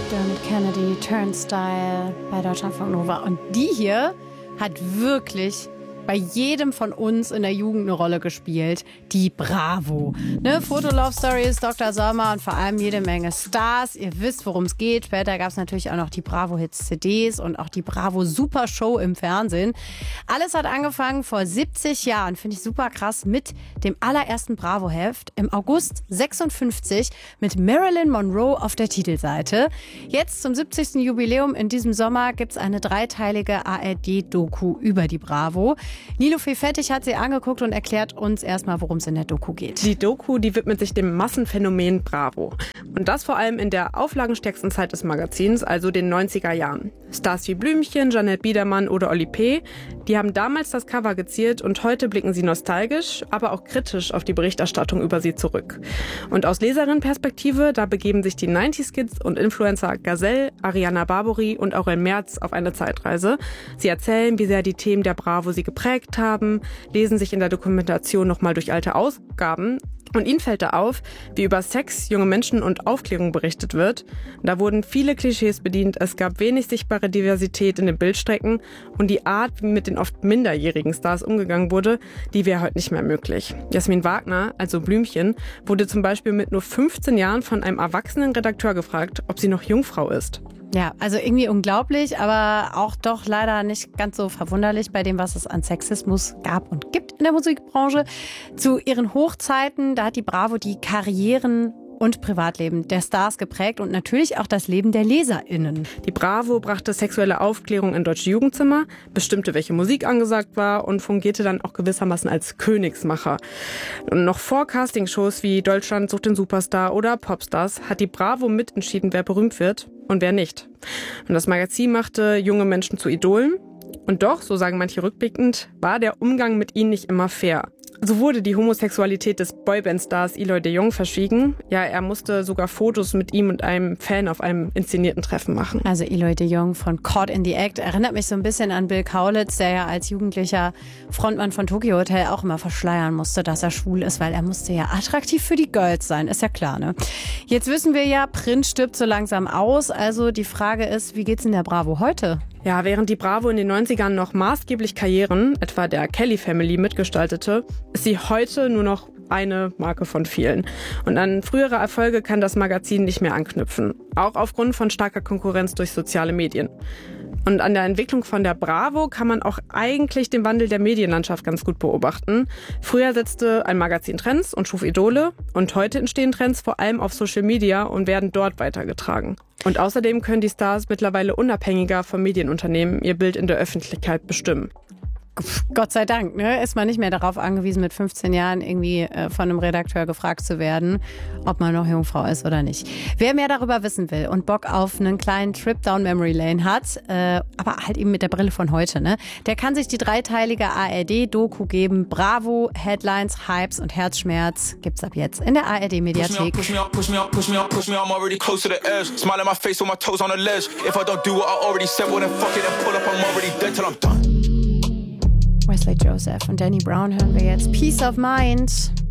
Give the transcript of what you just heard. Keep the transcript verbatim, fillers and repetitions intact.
Dermot Kennedy, Turnstile bei Deutschlandfunk Nova. Und die hier hat wirklich bei jedem von uns in der Jugend eine Rolle gespielt. Die Bravo. Ne? Foto-Love-Stories, Doktor Sommer und vor allem jede Menge Stars. Ihr wisst, worum es geht. Später gab es natürlich auch noch die Bravo-Hits-C Ds und auch die Bravo-Super-Show im Fernsehen. Alles hat angefangen vor siebzig Jahren, finde ich super krass, mit dem allerersten Bravo-Heft im August sechsundfünfzig mit Marilyn Monroe auf der Titelseite. Jetzt zum siebzigsten Jubiläum in diesem Sommer gibt es eine dreiteilige A R D-Doku über die Bravo. Nilofee Fettig hat sie angeguckt und erklärt uns erstmal, worum es in der Doku geht. Die Doku, die widmet sich dem Massenphänomen Bravo. Und das vor allem in der auflagenstärksten Zeit des Magazins, also den neunziger Jahren. Stars wie Blümchen, Jeanette Biedermann oder Oli P., die haben damals das Cover geziert und heute blicken sie nostalgisch, aber auch kritisch auf die Berichterstattung über sie zurück. Und aus Leserinnenperspektive, da begeben sich die neunziger-Kids und Influencer Gazelle, Ariana Barbori und Aurel Merz auf eine Zeitreise. Sie erzählen, wie sehr die Themen der Bravo sie geprägt haben, lesen sich in der Dokumentation nochmal durch alte Ausgaben. Und ihnen fällt da auf, wie über Sex, junge Menschen und Aufklärung berichtet wird. Da wurden viele Klischees bedient, es gab wenig sichtbare Diversität in den Bildstrecken und die Art, wie mit den oft minderjährigen Stars umgegangen wurde, die wäre heute nicht mehr möglich. Jasmin Wagner, also Blümchen, wurde zum Beispiel mit nur fünfzehn Jahren von einem erwachsenen Redakteur gefragt, ob sie noch Jungfrau ist. Ja, also irgendwie unglaublich, aber auch doch leider nicht ganz so verwunderlich bei dem, was es an Sexismus gab und gibt in der Musikbranche. Zu ihren Hochzeiten, da hat die Bravo die Karrieren und Privatleben der Stars geprägt und natürlich auch das Leben der LeserInnen. Die Bravo brachte sexuelle Aufklärung in deutsche Jugendzimmer, bestimmte, welche Musik angesagt war und fungierte dann auch gewissermaßen als Königsmacher. Und noch vor Castingshows wie Deutschland sucht den Superstar oder Popstars hat die Bravo mitentschieden, wer berühmt wird und wer nicht. Und das Magazin machte junge Menschen zu Idolen. Und doch, so sagen manche rückblickend, war der Umgang mit ihnen nicht immer fair. So wurde die Homosexualität des Boyband-Stars Eloy de Jong verschwiegen. Ja, er musste sogar Fotos mit ihm und einem Fan auf einem inszenierten Treffen machen. Also Eloy de Jong von Caught in the Act erinnert mich so ein bisschen an Bill Kaulitz, der ja als jugendlicher Frontmann von Tokyo Hotel auch immer verschleiern musste, dass er schwul ist, weil er musste ja attraktiv für die Girls sein, ist ja klar, ne? Jetzt wissen wir ja, Print stirbt so langsam aus, also die Frage ist, wie geht's in der Bravo heute? Ja, während die Bravo in den neunzigern noch maßgeblich Karrieren, etwa der Kelly Family, mitgestaltete, ist sie heute nur noch eine Marke von vielen. Und an frühere Erfolge kann das Magazin nicht mehr anknüpfen. Auch aufgrund von starker Konkurrenz durch soziale Medien. Und an der Entwicklung von der Bravo kann man auch eigentlich den Wandel der Medienlandschaft ganz gut beobachten. Früher setzte ein Magazin Trends und schuf Idole. Und heute entstehen Trends vor allem auf Social Media und werden dort weitergetragen. Und außerdem können die Stars mittlerweile unabhängiger von Medienunternehmen ihr Bild in der Öffentlichkeit bestimmen. Gott sei Dank, ne? Ist man nicht mehr darauf angewiesen, mit fünfzehn Jahren irgendwie äh, von einem Redakteur gefragt zu werden, ob man noch Jungfrau ist oder nicht. Wer mehr darüber wissen will und Bock auf einen kleinen Trip down Memory Lane hat, äh, aber halt eben mit der Brille von heute, ne? Der kann sich die dreiteilige A R D-Doku geben. Bravo, Headlines, Hypes und Herzschmerz gibt's ab jetzt in der A R D-Mediathek. Wesley Joseph und Danny Brown hören wir jetzt. Peace of Mind.